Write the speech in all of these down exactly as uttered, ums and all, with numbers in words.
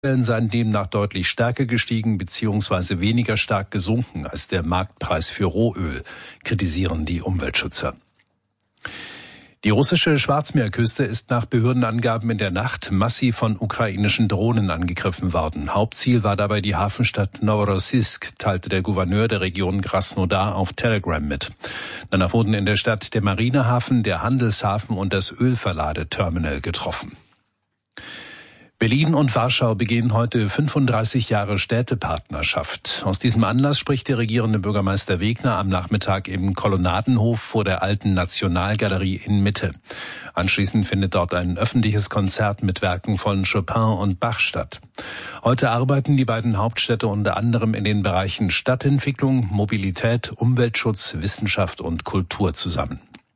seien demnach deutlich stärker gestiegen bzw. weniger stark gesunken als der Marktpreis für Rohöl, kritisieren die Umweltschützer. Die russische Schwarzmeerküste ist nach Behördenangaben in der Nacht massiv von ukrainischen Drohnen angegriffen worden. Hauptziel war dabei die Hafenstadt Novorossiysk, teilte der Gouverneur der Region Krasnodar auf Telegram mit. Danach wurden in der Stadt der Marinehafen, der Handelshafen und das Ölverladeterminal getroffen. Berlin und Warschau begehen heute fünfunddreißig Jahre Städtepartnerschaft. Aus diesem Anlass spricht der regierende Bürgermeister Wegner am Nachmittag im Kolonnadenhof vor der Alten Nationalgalerie in Mitte. Anschließend findet dort ein öffentliches Konzert mit Werken von Chopin und Bach statt. Heute arbeiten die beiden Hauptstädte unter anderem in den Bereichen Stadtentwicklung, Mobilität, Umweltschutz, Wissenschaft und Kultur zusammen.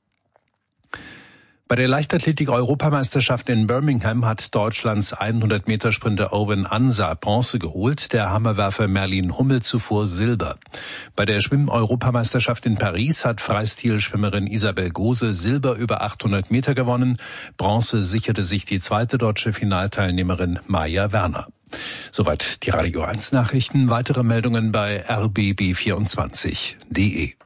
Bei der Leichtathletik-Europameisterschaft in Birmingham hat Deutschlands hundert Meter Sprinter Owen Ansa Bronze geholt, der Hammerwerfer Merlin Hummel zuvor Silber. Bei der Schwimm-Europameisterschaft in Paris hat Freistilschwimmerin Isabel Gose Silber über achthundert Meter gewonnen. Bronze sicherte sich die zweite deutsche Finalteilnehmerin Maja Werner. Soweit die Radio eins Nachrichten. Weitere Meldungen bei r b b vierundzwanzig punkt d e.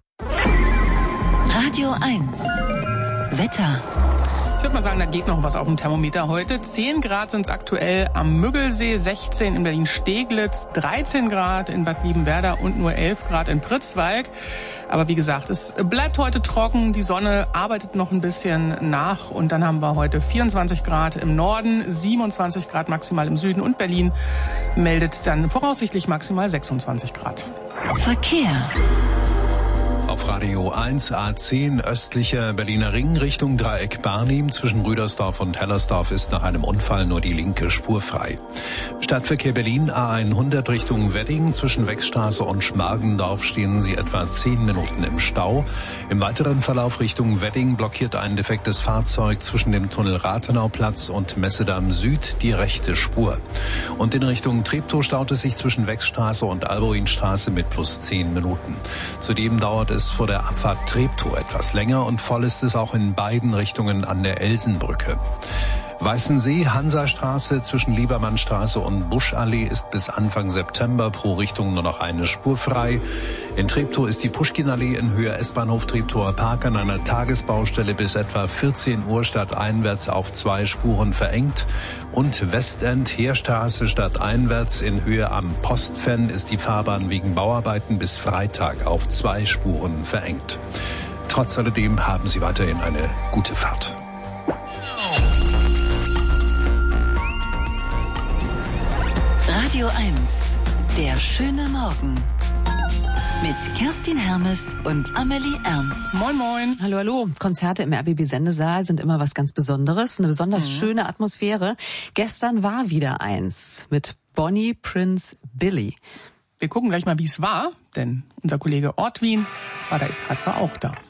Radio eins Wetter. Ich würde mal sagen, da geht noch was auf dem Thermometer heute. zehn Grad sind es aktuell am Müggelsee, sechzehn in Berlin-Steglitz, dreizehn Grad in Bad Liebenwerda und nur elf Grad in Pritzwalk. Aber wie gesagt, es bleibt heute trocken, die Sonne arbeitet noch ein bisschen nach und dann haben wir heute vierundzwanzig Grad im Norden, siebenundzwanzig Grad maximal im Süden und Berlin meldet dann voraussichtlich maximal sechsundzwanzig Grad. Verkehr. Auf Radio eins A zehn östlicher Berliner Ring Richtung Dreieck Barnim zwischen Rüdersdorf und Hellersdorf ist nach einem Unfall nur die linke Spur frei. Stadtverkehr Berlin A hundert Richtung Wedding zwischen Wechstraße und Schmargendorf stehen Sie etwa zehn Minuten im Stau. Im weiteren Verlauf Richtung Wedding blockiert ein defektes Fahrzeug zwischen dem Tunnel Rathenauplatz und Messedamm Süd die rechte Spur. Und in Richtung Treptow staut es sich zwischen Wechstraße und Alboinstraße mit plus zehn Minuten. Zudem dauert es vor der Abfahrt Treptow etwas länger und voll ist es auch in beiden Richtungen an der Elsenbrücke. Weißensee, Hansastraße zwischen Liebermannstraße und Buschallee ist bis Anfang September pro Richtung nur noch eine Spur frei. In Treptow ist die Puschkinallee in Höhe S-Bahnhof Treptower Park an einer Tagesbaustelle bis etwa vierzehn Uhr stadteinwärts auf zwei Spuren verengt. Und Westend, Heerstraße stadteinwärts in Höhe am Postfen ist die Fahrbahn wegen Bauarbeiten bis Freitag auf zwei Spuren verengt. Trotz alledem haben Sie weiterhin eine gute Fahrt. Radio eins, der schöne Morgen. Mit Kerstin Hermes und Amelie Ernst. Moin, moin. Hallo, hallo. Konzerte im R B B-Sendesaal sind immer was ganz Besonderes. Eine besonders mhm. schöne Atmosphäre. Gestern war wieder eins mit Bonnie Prince Billy. Wir gucken gleich mal, wie es war, denn unser Kollege Ortwin war da, ist gerade mal auch da.